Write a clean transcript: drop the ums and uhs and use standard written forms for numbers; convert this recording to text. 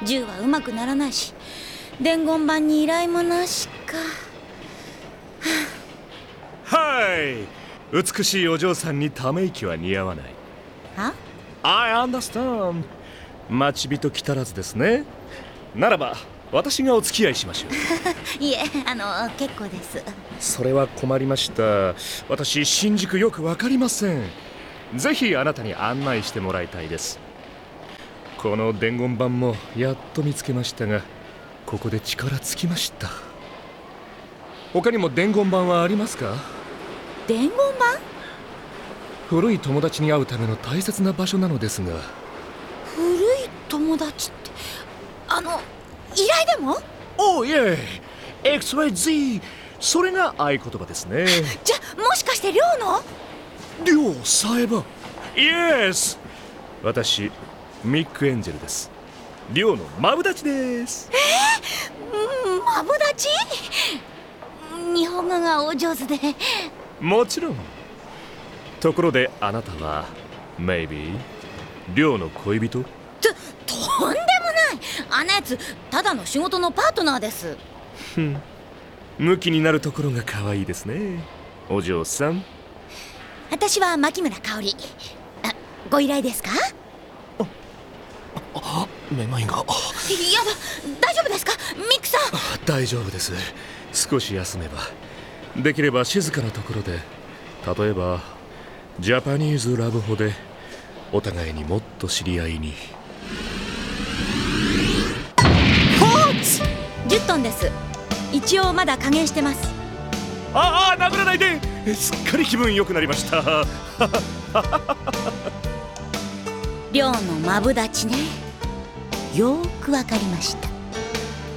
銃はうまくならないし、伝言板に依頼もなしか。 はい、美しいお嬢さんにため息は似合わない。 は？ I understand。 待ち人来たらずですね。ならば私がお付き合いしましょう。 いえ、結構です。 それは困りました。私新宿よくわかりません。ぜひあなたに案内してもらいたいです。この伝言板もやっと見つけましたが、ここで力尽きました。他にも伝言板はありますか？ 伝言板？ 古い友達に会うための大切な場所なのですが。 古い友達って、依頼でも？ おいえ、XYZ、 それが合言葉ですね。 じゃ、もしかして寮の？ 寮さえば。イエス、私ミック・エンジェルです。寮のマブダチです。 マブダチ？日本語がお上手で。 もちろん。ところであなたは Maybe 寮の恋人？ とんでもない。あんなやつただの仕事のパートナーです。 ムキになるところが可愛いですね、お嬢さん。 私は牧村香織。ご依頼ですか？ めまいが。 やだ、大丈夫ですかミックさん？ 大丈夫です。少し休めば。できれば静かなところで、例えばジャパニーズラブホでお互いにもっと知り合いに。 10トンです。一応まだ加減してます。 殴らないで。すっかり気分良くなりました。 寮のマブダチね。よーくわかりました。